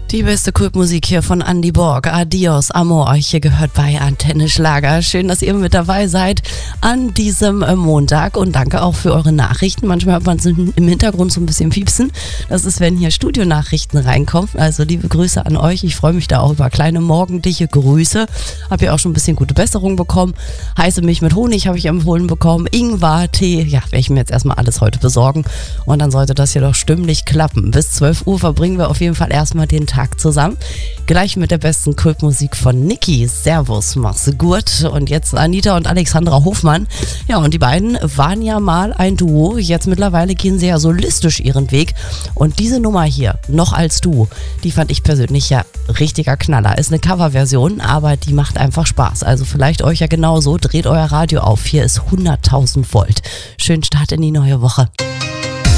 Die beste Kultmusik hier von Andy Borg. Adios, Amor. Hier gehört bei Antenne Schlager. Schön, dass ihr mit dabei seid an diesem Montag und danke auch für eure Nachrichten. Manchmal hört man es im Hintergrund so ein bisschen piepsen. Das ist, wenn hier Studionachrichten reinkommen. Also liebe Grüße an euch. Ich freue mich da auch über kleine morgendliche Grüße. Hab ja auch schon ein bisschen gute Besserung bekommen. Heiße Milch mit Honig habe ich empfohlen bekommen. Ingwer, Tee. Ja, werde ich mir jetzt erstmal alles heute besorgen. Und dann sollte das hier doch stimmlich klappen. Bis 12 Uhr verbringen wir auf jeden Fall erstmal den Tag zusammen. Gleich mit der besten Kultmusik von Niki. Servus, mach's gut. Und jetzt Anita und Alexandra Hofmann. Ja, und die beiden waren ja mal ein Duo. Jetzt mittlerweile gehen sie ja solistisch ihren Weg. Und diese Nummer hier, Noch als Duo, die fand ich persönlich ja richtiger Knaller. Ist eine Coverversion, aber die macht einfach Spaß. Also vielleicht euch ja genauso. Dreht euer Radio auf. Hier ist 100.000 Volt. Schönen Start in die neue Woche.